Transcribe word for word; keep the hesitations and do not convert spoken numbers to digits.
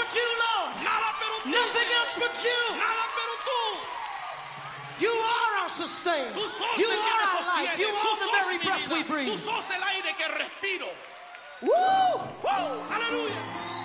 but you, Lord. Nada pero tú, Nothing Señor. else but you. Nada pero tú. You are our sustainer. Tú sos You el que me are our sostiene. life. You Tú are the sos very mi breath vida. we breathe. Tú sos el aire que respiro. Woo! ¡Wow! ¡Aleluya!